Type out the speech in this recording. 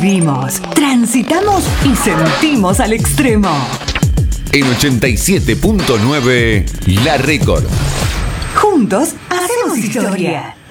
Vivimos, transitamos y sentimos al extremo. En 87.9 La Récord. Juntos hacemos historia.